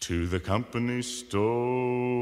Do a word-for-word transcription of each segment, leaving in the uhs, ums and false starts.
to the company store.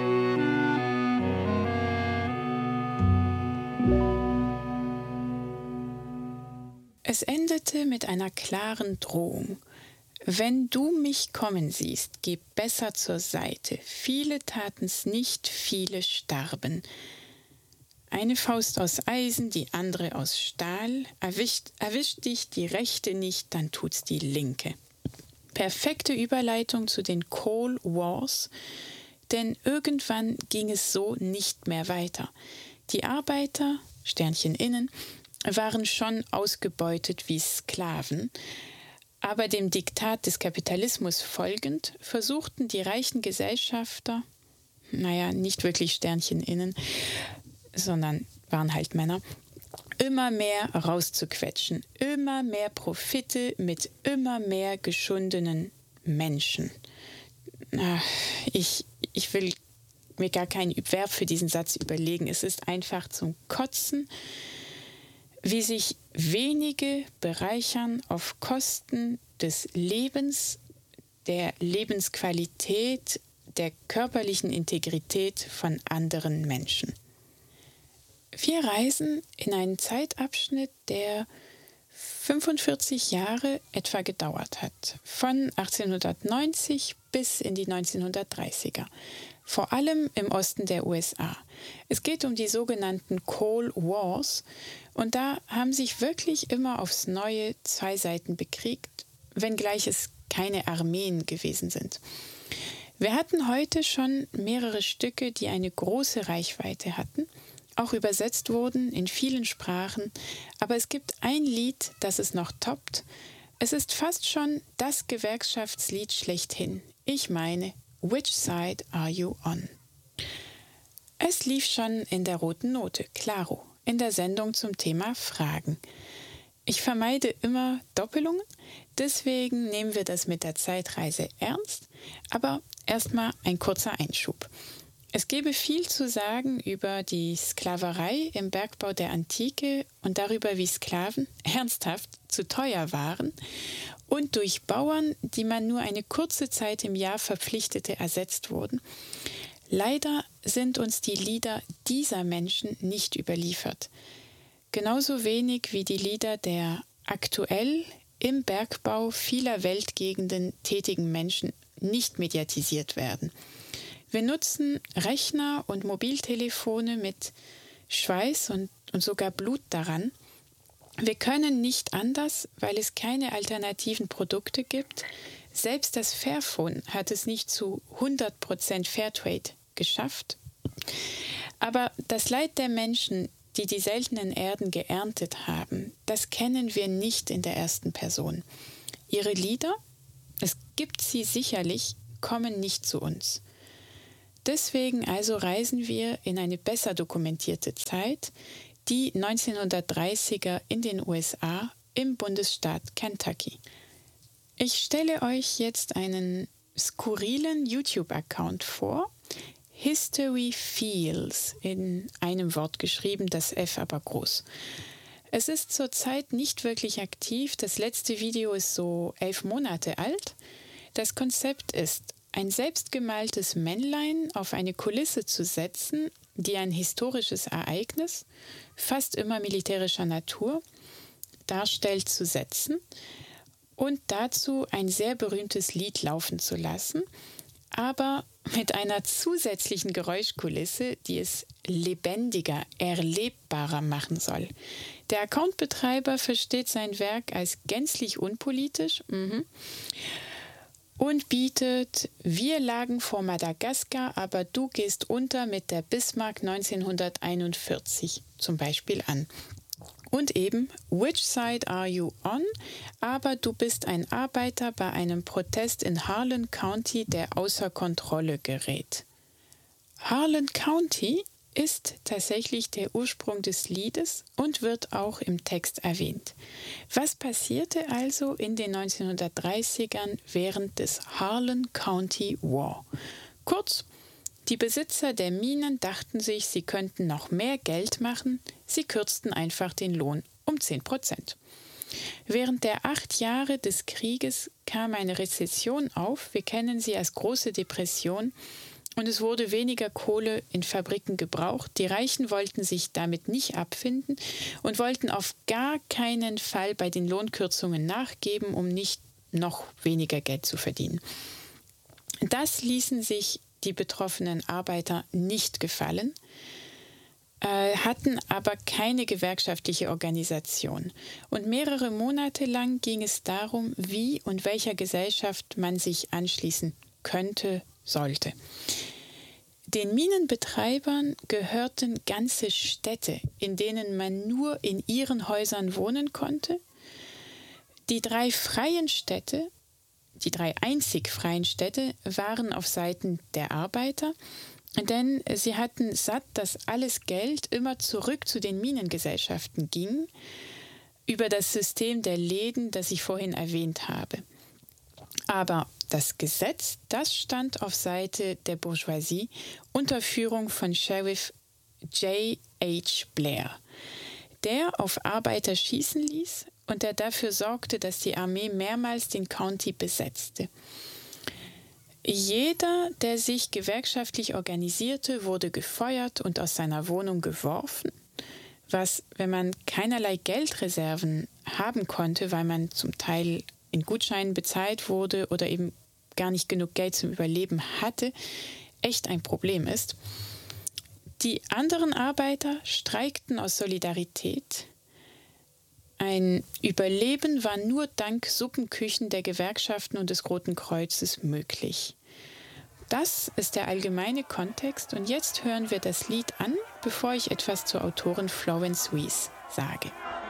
Es endete mit einer klaren Drohung. Wenn du mich kommen siehst, geh besser zur Seite. Viele taten's nicht, viele starben. Eine Faust aus Eisen, die andere aus Stahl. Erwischt, erwischt dich die rechte nicht, dann tut's die linke. Perfekte Überleitung zu den Coal Wars, denn irgendwann ging es so nicht mehr weiter. Die Arbeiter, Sternchen innen, waren schon ausgebeutet wie Sklaven, aber dem Diktat des Kapitalismus folgend versuchten die reichen Gesellschafter, naja, nicht wirklich Sternchen innen, sondern waren halt Männer, immer mehr rauszuquetschen, immer mehr Profite mit immer mehr geschundenen Menschen. Ich, ich will mir gar kein Verb für diesen Satz überlegen. Es ist einfach zum Kotzen, wie sich wenige bereichern auf Kosten des Lebens, der Lebensqualität, der körperlichen Integrität von anderen Menschen. Wir reisen in einen Zeitabschnitt, der fünfundvierzig Jahre etwa gedauert hat, von achtzehnhundertneunzig bis in die neunzehnhundertdreißiger, vor allem im Osten der U S A. Es geht um die sogenannten Coal Wars und da haben sich wirklich immer aufs Neue zwei Seiten bekriegt, wenngleich es keine Armeen gewesen sind. Wir hatten heute schon mehrere Stücke, die eine große Reichweite hatten, auch übersetzt wurden in vielen Sprachen, aber es gibt ein Lied, das es noch toppt. Es ist fast schon das Gewerkschaftslied schlechthin. Ich meine, Which Side Are You On? Es lief schon in der roten Note, Claro, in der Sendung zum Thema Fragen. Ich vermeide immer Doppelungen, deswegen nehmen wir das mit der Zeitreise ernst, aber erstmal ein kurzer Einschub. Es gäbe viel zu sagen über die Sklaverei im Bergbau der Antike und darüber, wie Sklaven ernsthaft zu teuer waren und durch Bauern, die man nur eine kurze Zeit im Jahr verpflichtete, ersetzt wurden. Leider sind uns die Lieder dieser Menschen nicht überliefert. Genauso wenig wie die Lieder der aktuell im Bergbau vieler Weltgegenden tätigen Menschen nicht mediatisiert werden. Wir nutzen Rechner und Mobiltelefone mit Schweiß und, und sogar Blut daran. Wir können nicht anders, weil es keine alternativen Produkte gibt. Selbst das Fairphone hat es nicht zu hundert Prozent Fairtrade geschafft. Aber das Leid der Menschen, die die seltenen Erden geerntet haben, das kennen wir nicht in der ersten Person. Ihre Lieder, es gibt sie sicherlich, kommen nicht zu uns. Deswegen also reisen wir in eine besser dokumentierte Zeit, die neunzehnhundertdreißiger in den U S A im Bundesstaat Kentucky. Ich stelle euch jetzt einen skurrilen YouTube-Account vor, History Feels, in einem Wort geschrieben, das F aber groß. Es ist zurzeit nicht wirklich aktiv, das letzte Video ist so elf Monate alt. Das Konzept ist, ein selbstgemaltes Männlein auf eine Kulisse zu setzen, die ein historisches Ereignis, fast immer militärischer Natur, darstellt, zu setzen und dazu ein sehr berühmtes Lied laufen zu lassen, aber mit einer zusätzlichen Geräuschkulisse, die es lebendiger, erlebbarer machen soll. Der Accountbetreiber versteht sein Werk als gänzlich unpolitisch, mhm, und bietet Wir lagen vor Madagaskar, aber du gehst unter mit der Bismarck neunzehnhunderteinundvierzig zum Beispiel an. Und eben Which Side Are You On? Aber du bist ein Arbeiter bei einem Protest in Harlan County, der außer Kontrolle gerät. Harlan County ist tatsächlich der Ursprung des Liedes und wird auch im Text erwähnt. Was passierte also in den neunzehnhundertdreißigern während des Harlan County War? Kurz, die Besitzer der Minen dachten sich, sie könnten noch mehr Geld machen, sie kürzten einfach den Lohn um zehn Prozent. Während der acht Jahre des Krieges kam eine Rezession auf, wir kennen sie als große Depression, und es wurde weniger Kohle in Fabriken gebraucht. Die Reichen wollten sich damit nicht abfinden und wollten auf gar keinen Fall bei den Lohnkürzungen nachgeben, um nicht noch weniger Geld zu verdienen. Das ließen sich die betroffenen Arbeiter nicht gefallen, äh, hatten aber keine gewerkschaftliche Organisation. Und mehrere Monate lang ging es darum, wie und welcher Gesellschaft man sich anschließen könnte, sollte. Den Minenbetreibern gehörten ganze Städte, in denen man nur in ihren Häusern wohnen konnte. Die drei freien Städte, die drei einzig freien Städte, waren auf Seiten der Arbeiter, denn sie hatten satt, dass alles Geld immer zurück zu den Minengesellschaften ging, über das System der Läden, das ich vorhin erwähnt habe. Aber das Gesetz, das stand auf Seite der Bourgeoisie unter Führung von Sheriff J H Blair, der auf Arbeiter schießen ließ und der dafür sorgte, dass die Armee mehrmals den County besetzte. Jeder, der sich gewerkschaftlich organisierte, wurde gefeuert und aus seiner Wohnung geworfen, was, wenn man keinerlei Geldreserven haben konnte, weil man zum Teil in Gutscheinen bezahlt wurde oder eben gar nicht genug Geld zum Überleben hatte, echt ein Problem ist. Die anderen Arbeiter streikten aus Solidarität. Ein Überleben war nur dank Suppenküchen der Gewerkschaften und des Roten Kreuzes möglich. Das ist der allgemeine Kontext und jetzt hören wir das Lied an, bevor ich etwas zur Autorin Florence Wees sage.